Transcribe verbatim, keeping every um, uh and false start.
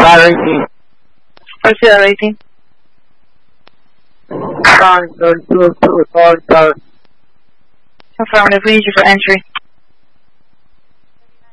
five eighteen. Parcial eighteen. Sorry, so two two sorry, sorry. Affirmative, we need you for entry.